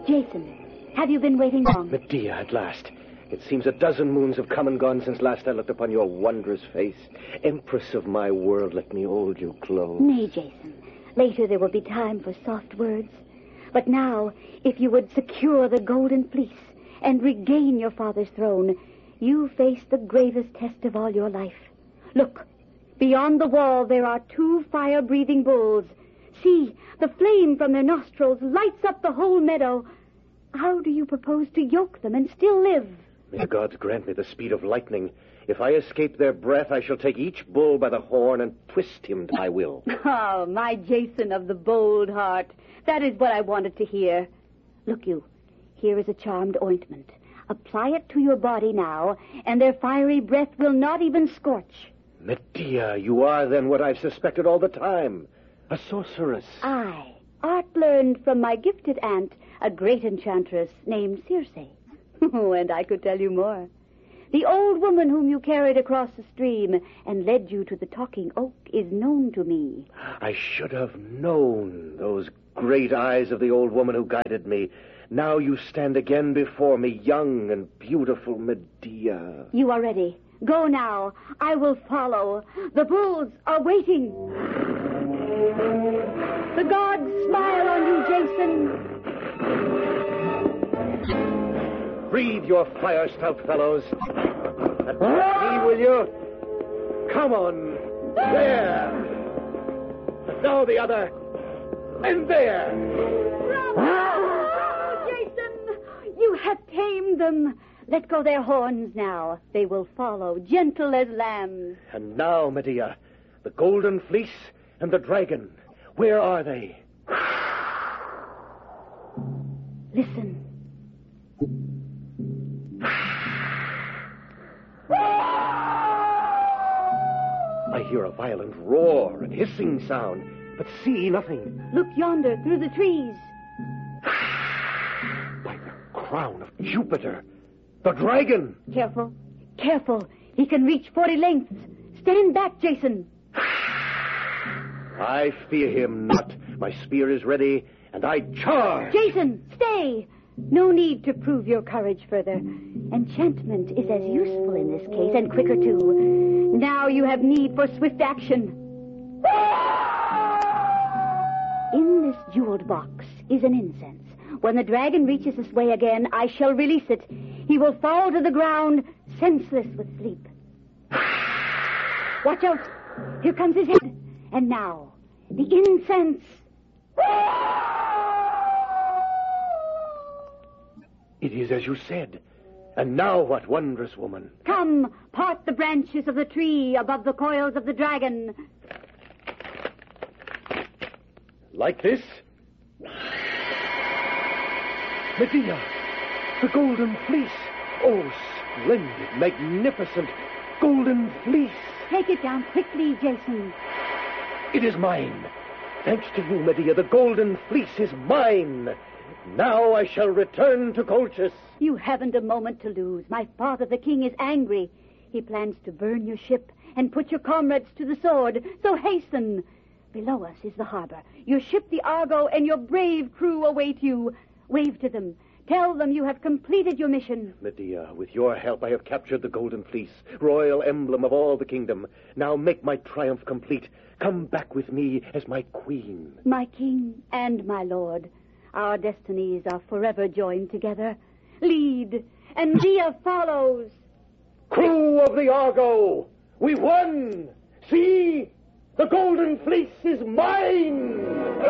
Jason, have you been waiting long? Medea, at last. It seems a dozen moons have come and gone since last I looked upon your wondrous face. Empress of my world, let me hold you close. Nay, Jason. Later there will be time for soft words. But now, if you would secure the golden fleece and regain your father's throne, you face the gravest test of all your life. Look, beyond the wall there are 2 fire-breathing bulls. See, the flame from their nostrils lights up the whole meadow. How do you propose to yoke them and still live? May the gods grant me the speed of lightning. If I escape their breath, I shall take each bull by the horn and twist him to my will. Oh, my Jason of the bold heart. That is what I wanted to hear. Look you, here is a charmed ointment. Apply it to your body now, and their fiery breath will not even scorch. Medea, you are then what I've suspected all the time. A sorceress. Aye, art learned from my gifted aunt, a great enchantress named Circe. Oh, and I could tell you more. The old woman whom you carried across the stream and led you to the talking oak is known to me. I should have known. Those great eyes of the old woman who guided me. Now you stand again before me, young and beautiful Medea. You are ready. Go now. I will follow. The bulls are waiting. The gods smile on you, Jason. Breathe your fire, stout fellows. And me, will you? Come on. There. And now the other. And there. Bravo, Jason! You have tamed them. Let go their horns now. They will follow, gentle as lambs. And now, Medea, the golden fleece and the dragon. Where are they? Listen. I hear a violent roar and hissing sound, but see nothing. Look yonder, through the trees. By the crown of Jupiter, the dragon! Careful, careful. He can reach 40 lengths. Stand back, Jason. I fear him not. My spear is ready, and I charge. Jason, stay. No need to prove your courage further. Enchantment is as useful in this case, and quicker too. Now you have need for swift action. In this jeweled box is an incense. When the dragon reaches this way again, I shall release it. He will fall to the ground, senseless with sleep. Watch out. Here comes his head. And now, the incense. It is as you said. And now what, wondrous woman? Come, part the branches of the tree above the coils of the dragon. Like this? Medea, the golden fleece. Oh, splendid, magnificent, golden fleece. Take it down quickly, Jason. It is mine. Thanks to you, Medea, the golden fleece is mine. Now I shall return to Colchis. You haven't a moment to lose. My father, the king, is angry. He plans to burn your ship and put your comrades to the sword. So hasten. Below us is the harbor. Your ship, the Argo, and your brave crew await you. Wave to them. Tell them you have completed your mission. Medea, with your help I have captured the golden fleece, royal emblem of all the kingdom. Now make my triumph complete. Come back with me as my queen. My king and my lord. Our destinies are forever joined together. Lead, and Medea follows. Crew of the Argo, we've won! See, the golden fleece is mine!